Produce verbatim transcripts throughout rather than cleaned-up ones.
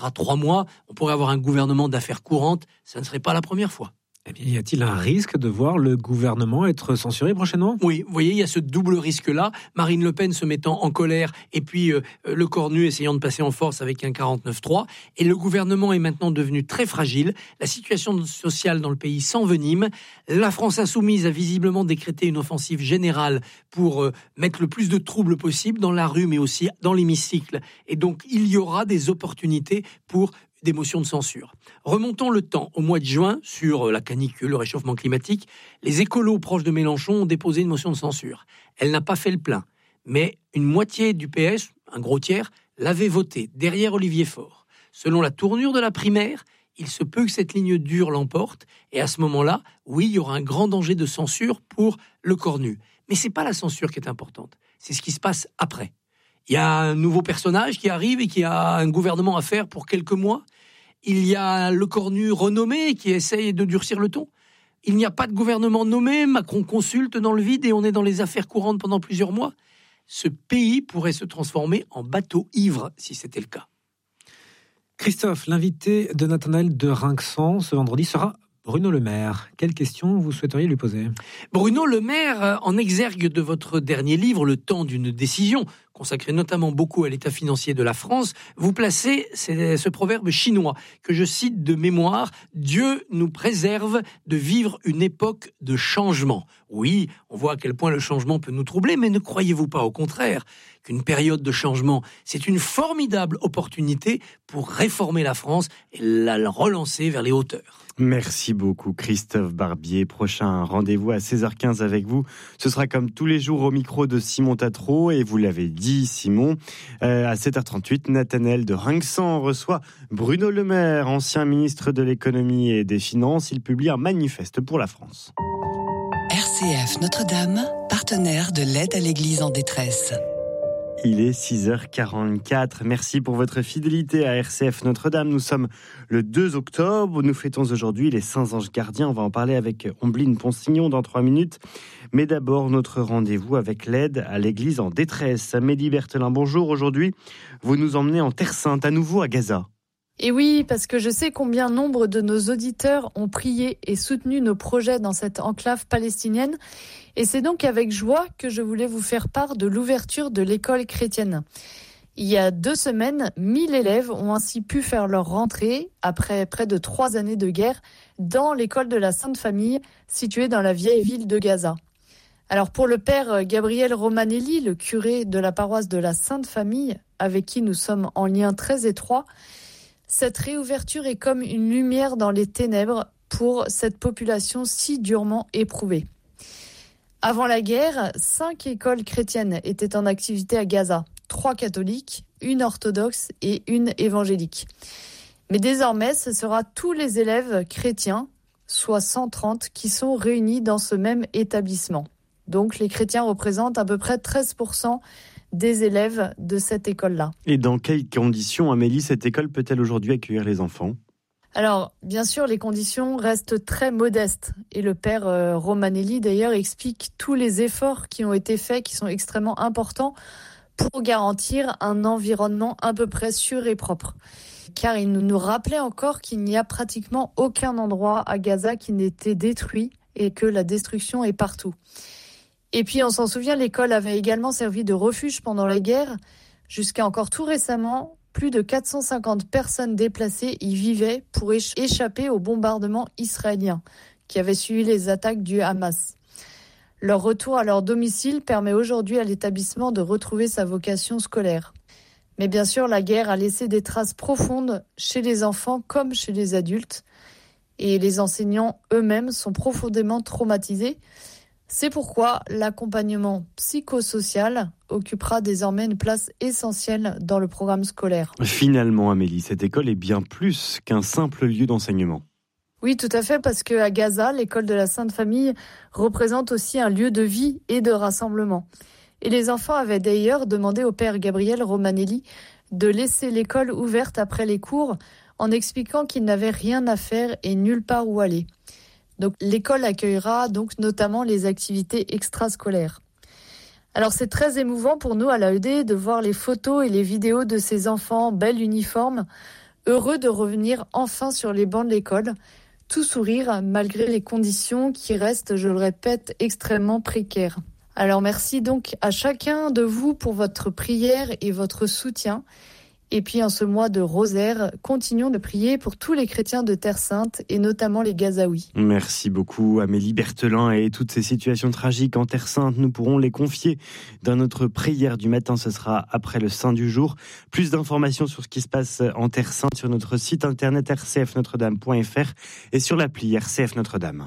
À trois mois, on pourrait avoir un gouvernement d'affaires courantes, ça ne serait pas la première fois. Eh bien, y a-t-il un risque de voir le gouvernement être censuré prochainement ? Oui, vous voyez, il y a ce double risque-là. Marine Le Pen se mettant en colère et puis euh, le Cornu essayant de passer en force avec un quarante-neuf trois. Et le gouvernement est maintenant devenu très fragile. La situation sociale dans le pays s'envenime. La France insoumise a visiblement décrété une offensive générale pour euh, mettre le plus de troubles possible dans la rue, mais aussi dans l'hémicycle. Et donc, il y aura des opportunités pour des motions de censure. Remontons le temps. Au mois de juin, sur la canicule, le réchauffement climatique, les écolos proches de Mélenchon ont déposé une motion de censure. Elle n'a pas fait le plein. Mais une moitié du P S, un gros tiers, l'avait voté, derrière Olivier Faure. Selon la tournure de la primaire, il se peut que cette ligne dure l'emporte. Et à ce moment-là, oui, il y aura un grand danger de censure pour le Cornu. Mais ce n'est pas la censure qui est importante. C'est ce qui se passe après. Il y a un nouveau personnage qui arrive et qui a un gouvernement à faire pour quelques mois. Il y a le Cornu renommé qui essaye de durcir le ton. Il n'y a pas de gouvernement nommé. Macron consulte dans le vide et on est dans les affaires courantes pendant plusieurs mois. Ce pays pourrait se transformer en bateau ivre si c'était le cas. Christophe, l'invité de Nathanaël de Rinxan ce vendredi sera Bruno Le Maire. Quelle question vous souhaiteriez lui poser ? Bruno Le Maire, en exergue de votre dernier livre, Le temps d'une décision, consacré notamment beaucoup à l'état financier de la France, vous placez ce proverbe chinois que je cite de mémoire : « Dieu nous préserve de vivre une époque de changement ». Oui, on voit à quel point le changement peut nous troubler, mais ne croyez-vous pas au contraire qu'une période de changement, c'est une formidable opportunité pour réformer la France et la relancer vers les hauteurs ? Merci beaucoup Christophe Barbier. Prochain rendez-vous à seize heures quinze avec vous. Ce sera comme tous les jours au micro de Simon Tatro. Et vous l'avez dit Simon, euh, à sept heures trente-huit, Nathanaël de Rinxan reçoit Bruno Le Maire, ancien ministre de l'économie et des finances. Il publie un manifeste pour la France. R C F Notre-Dame, partenaire de l'aide à l'Église en détresse. Il est six heures quarante-quatre. Merci pour votre fidélité à R C F Notre-Dame. Nous sommes le deux octobre. Nous fêtons aujourd'hui les Saints Anges Gardiens. On va en parler avec Ombline Ponsignon dans trois minutes. Mais d'abord, notre rendez-vous avec l'aide à l'Église en détresse. Amélie Berthelin, bonjour. Aujourd'hui, vous nous emmenez en Terre Sainte, à nouveau à Gaza. Et oui, parce que je sais combien nombre de nos auditeurs ont prié et soutenu nos projets dans cette enclave palestinienne. Et c'est donc avec joie que je voulais vous faire part de l'ouverture de l'école chrétienne. Il y a deux semaines, mille élèves ont ainsi pu faire leur rentrée, après près de trois années de guerre, dans l'école de la Sainte Famille, située dans la vieille ville de Gaza. Alors pour le père Gabriel Romanelli, le curé de la paroisse de la Sainte Famille, avec qui nous sommes en lien très étroit, cette réouverture est comme une lumière dans les ténèbres pour cette population si durement éprouvée. Avant la guerre, cinq écoles chrétiennes étaient en activité à Gaza, trois catholiques, une orthodoxe et une évangélique. Mais désormais, ce sera tous les élèves chrétiens, soit cent trente, qui sont réunis dans ce même établissement. Donc les chrétiens représentent à peu près treize pour cent des élèves de cette école-là. Et dans quelles conditions, Amélie, cette école peut-elle aujourd'hui accueillir les enfants ? Alors, bien sûr, les conditions restent très modestes. Et le père euh, Romanelli, d'ailleurs, explique tous les efforts qui ont été faits, qui sont extrêmement importants pour garantir un environnement à peu près sûr et propre. Car il nous rappelait encore qu'il n'y a pratiquement aucun endroit à Gaza qui n'ait été détruit et que la destruction est partout. Et puis, on s'en souvient, l'école avait également servi de refuge pendant la guerre. Jusqu'à encore tout récemment, plus de quatre cent cinquante personnes déplacées y vivaient pour échapper au bombardement israélien qui avait suivi les attaques du Hamas. Leur retour à leur domicile permet aujourd'hui à l'établissement de retrouver sa vocation scolaire. Mais bien sûr, la guerre a laissé des traces profondes chez les enfants comme chez les adultes. Et les enseignants eux-mêmes sont profondément traumatisés. C'est pourquoi l'accompagnement psychosocial occupera désormais une place essentielle dans le programme scolaire. Finalement, Amélie, cette école est bien plus qu'un simple lieu d'enseignement. Oui, tout à fait, parce qu'à Gaza, l'école de la Sainte Famille représente aussi un lieu de vie et de rassemblement. Et les enfants avaient d'ailleurs demandé au père Gabriel Romanelli de laisser l'école ouverte après les cours en expliquant qu'ils n'avaient rien à faire et nulle part où aller. Donc, l'école accueillera donc notamment les activités extrascolaires. Alors c'est très émouvant pour nous à l'A E D de voir les photos et les vidéos de ces enfants en bel uniforme heureux de revenir enfin sur les bancs de l'école, tout sourire malgré les conditions qui restent, je le répète, extrêmement précaires. Alors merci donc à chacun de vous pour votre prière et votre soutien. Et puis en ce mois de rosaire, continuons de prier pour tous les chrétiens de Terre Sainte et notamment les Gazaouis. Merci beaucoup Amélie Berthelin, et toutes ces situations tragiques en Terre Sainte, nous pourrons les confier dans notre prière du matin. Ce sera après le Saint du jour. Plus d'informations sur ce qui se passe en Terre Sainte sur notre site internet r c f notre dame point f r et sur l'appli R C F Notre-Dame.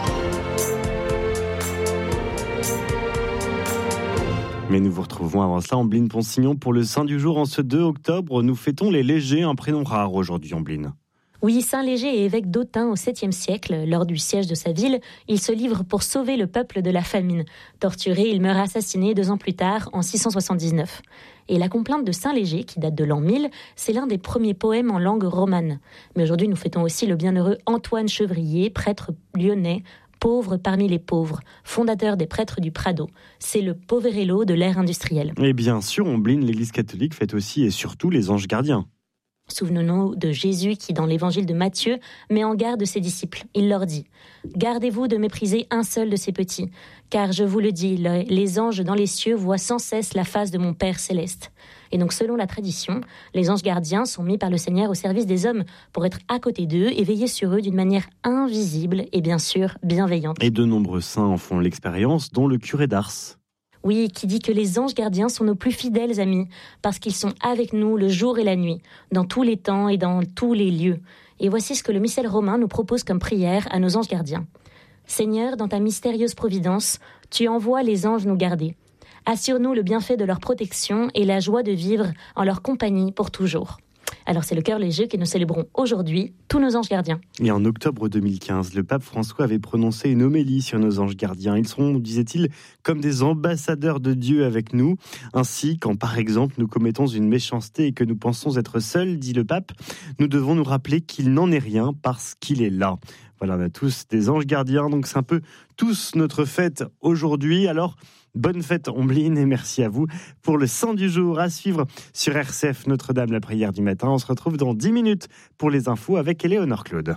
Mais nous vous retrouvons avant cela, Ambline Ponsignon, pour le Saint du jour. En ce deux octobre, nous fêtons les Légers, un prénom rare aujourd'hui, Ambline. Oui, Saint Léger est évêque d'Autun au septième siècle. Lors du siège de sa ville, il se livre pour sauver le peuple de la famine. Torturé, il meurt assassiné deux ans plus tard, en six cent soixante-dix-neuf. Et la complainte de Saint Léger, qui date de l'an mille, c'est l'un des premiers poèmes en langue romane. Mais aujourd'hui, nous fêtons aussi le bienheureux Antoine Chevrier, prêtre lyonnais, pauvre parmi les pauvres, fondateur des prêtres du Prado. C'est le Poverello de l'ère industrielle. Et bien sûr, Ambline, l'Église catholique fête aussi et surtout les anges gardiens. Souvenons-nous de Jésus qui, dans l'évangile de Matthieu, met en garde ses disciples. Il leur dit « Gardez-vous de mépriser un seul de ces petits, car je vous le dis, les anges dans les cieux voient sans cesse la face de mon Père céleste. » Et donc, selon la tradition, les anges gardiens sont mis par le Seigneur au service des hommes pour être à côté d'eux et veiller sur eux d'une manière invisible et bien sûr bienveillante. Et de nombreux saints en font l'expérience, dont le curé d'Ars. Oui, qui dit que les anges gardiens sont nos plus fidèles amis, parce qu'ils sont avec nous le jour et la nuit, dans tous les temps et dans tous les lieux. Et voici ce que le missel romain nous propose comme prière à nos anges gardiens. Seigneur, dans ta mystérieuse providence, tu envoies les anges nous garder. Assure-nous le bienfait de leur protection et la joie de vivre en leur compagnie pour toujours. Alors c'est le cœur léger que nous célébrons aujourd'hui, tous nos anges gardiens. Et en octobre deux mille quinze, le pape François avait prononcé une homélie sur nos anges gardiens. Ils seront, disait-il, comme des ambassadeurs de Dieu avec nous. Ainsi, quand par exemple nous commettons une méchanceté et que nous pensons être seuls, dit le pape, nous devons nous rappeler qu'il n'en est rien parce qu'il est là. Voilà, on a tous des anges gardiens, donc c'est un peu tous notre fête aujourd'hui. Alors, bonne fête Ambline et merci à vous pour le Saint du jour à suivre sur R C F Notre-Dame, la prière du matin. On se retrouve dans dix minutes pour les infos avec Éléonore Claude.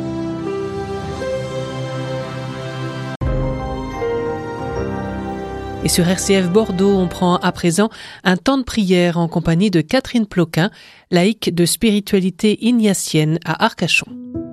Et sur R C F Bordeaux, on prend à présent un temps de prière en compagnie de Catherine Ploquin, laïque de spiritualité ignatienne à Arcachon.